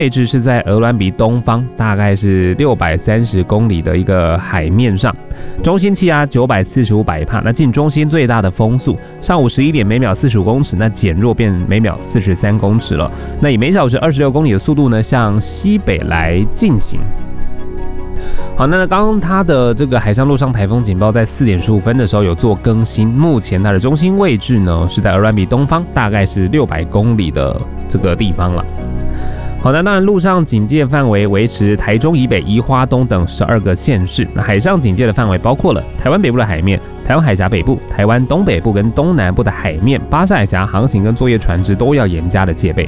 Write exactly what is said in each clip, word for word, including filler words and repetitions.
位置是在鹅銮鼻东方，大概是六百三十公里的一个海面上，中心气压九百四十五百帕，那近中心最大的风速上午十一点每秒四十五公尺，那减弱变每秒四十三公尺了。那以每小时二十六公里的速度呢，向西北来进行。好，那刚刚它的这个海上陆上台风警报在四点十五分的时候有做更新，目前它的中心位置呢是在鹅銮鼻东方，大概是六百公里的这个地方了。好，那当然陆上警戒范围维持台中以北、宜花东等十二个县市。那海上警戒的范围包括了台湾北部的海面、台湾海峡北部、台湾东北部跟东南部的海面、巴士海峡航行跟作业船只都要严加的戒备。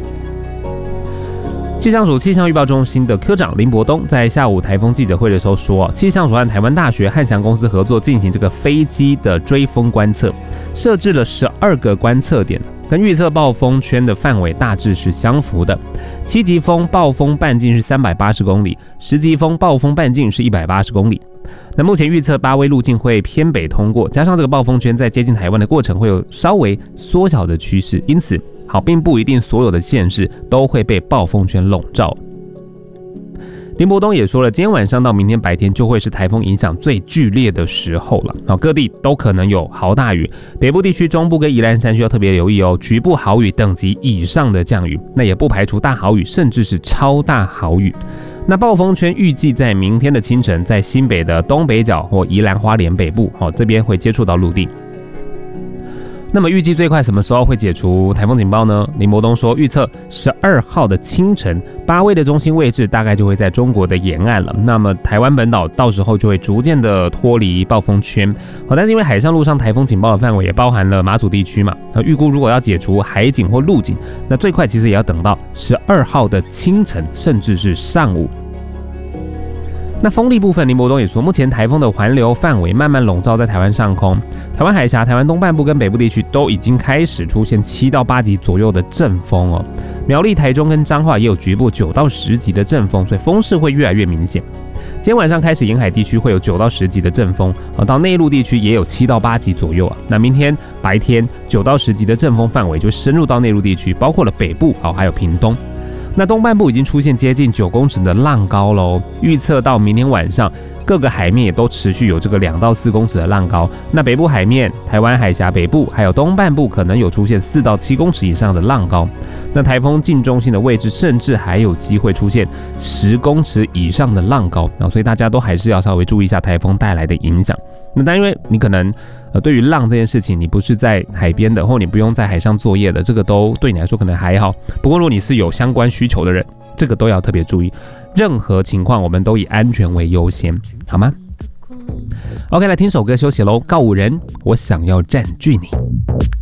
气象署气象预报中心的科长林伯东在下午台风记者会的时候说，气象署和台湾大学汉翔公司合作进行这个飞机的追风观测，设置了十二个观测点，跟预测暴风圈的范围大致是相符的。七级风暴风半径是三百八十公里，十级风暴风半径是一百八十公里。那目前预测八威路径会偏北通过，加上这个暴风圈在接近台湾的过程会有稍微缩小的趋势，因此好，并不一定所有的县市都会被暴风圈笼罩。林伯东也说了，今天晚上到明天白天就会是台风影响最剧烈的时候了，各地都可能有豪大雨，北部地区、中部跟宜兰山区要特别留意哦，局部豪雨等级以上的降雨，那也不排除大豪雨，甚至是超大豪雨。那暴风圈预计在明天的清晨，在新北的东北角或宜兰花莲北部，这边会接触到陆地。那么预计最快什么时候会解除台风警报呢？林伯东说，预测十二号的清晨，八威的中心位置大概就会在中国的沿岸了。那么台湾本岛到时候就会逐渐的脱离暴风圈。好，但是因为海上陆上台风警报的范围也包含了马祖地区嘛，那预估如果要解除海警或陆警，那最快其实也要等到十二号的清晨，甚至是上午。那风力部分，林伯东也说，目前台风的环流范围慢慢笼罩在台湾上空，台湾海峡、台湾东半部跟北部地区都已经开始出现七到八级左右的阵风哦。苗栗、台中跟彰化也有局部九到十级的阵风，所以风势会越来越明显。今天晚上开始，沿海地区会有九到十级的阵风，到内陆地区也有七到八级左右啊。那明天白天九到十级的阵风范围就深入到内陆地区，包括了北部还有屏东。那东半部已经出现接近九公尺的浪高喽，预测到明天晚上各个海面也都持续有这个两到四公尺的浪高。那北部海面、台湾海峡北部还有东半部可能有出现四到七公尺以上的浪高。那台风近中心的位置甚至还有机会出现十公尺以上的浪高，所以大家都还是要稍微注意一下台风带来的影响。那但因为你可能呃对于浪这件事情，你不是在海边的，或你不用在海上作业的，这个都对你来说可能还好。不过如果你是有相关需求的人，这个都要特别注意。任何情况我们都以安全为优先，好吗 ？OK， 来听首歌休息喽。告五人，我想要占据你。